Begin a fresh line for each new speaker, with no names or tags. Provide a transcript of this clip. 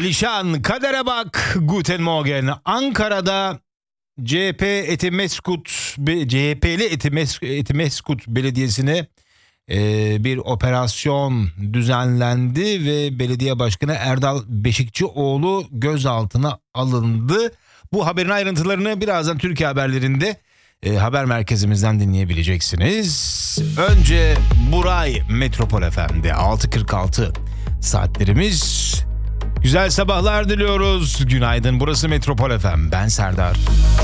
Alişan, kadere bak, Guten Morgen. Ankara'da CHP'li Etimeskut Belediyesi'ne bir operasyon düzenlendi ve belediye başkanı Erdal Beşikçioğlu gözaltına alındı. Bu haberin ayrıntılarını birazdan Türkiye haberlerinde haber merkezimizden dinleyebileceksiniz. Önce Buray Metropol FM'de 6.46 saatlerimiz. Güzel sabahlar diliyoruz. Günaydın. Burası Metropol FM. Ben Serdar.